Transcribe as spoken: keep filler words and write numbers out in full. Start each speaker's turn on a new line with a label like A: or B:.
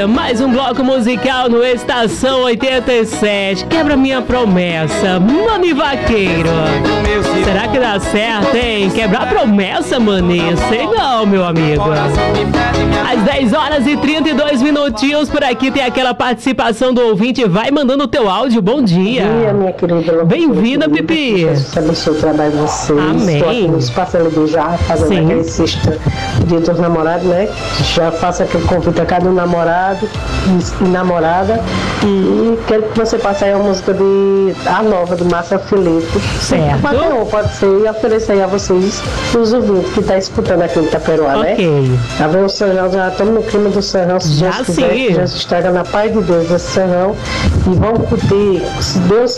A: mais um bloco musical no Estação oitenta e sete. Quebra minha promessa, Mani Vaqueiro. Será que dá certo, hein? Quebrar promessa, Mani? Sei não, meu amigo. Às dez horas e trinta e dois minutinhos, por aqui tem aquela participação do ouvinte. Vai mandando o teu áudio. Bom dia.
B: Bom dia, minha querida.
A: Bem-vinda, Pipi.
B: Deus abençoe o trabalho de vocês.
A: Amém.
B: Estou aqui no Espaço L B já, fazendo
A: Sim.
B: aquele sexta dia dos namorados, né? Já faço aquele convite a cada um namorado e, e namorada. Hum. E quero que você passe aí a música de A Nova, do Márcia Filipe.
A: Certo.
B: Qualquer um pode ser, e oferecer aí a vocês, os ouvintes que estão tá escutando aqui em Itaperuá,
A: Ok.
B: né? Tá vendo o São João? Já estamos no clima do São João. Se
A: Já
B: Deus quiser,
A: sim.
B: já se estraga na paz de Deus esse São João. E vamos curtir, se Deus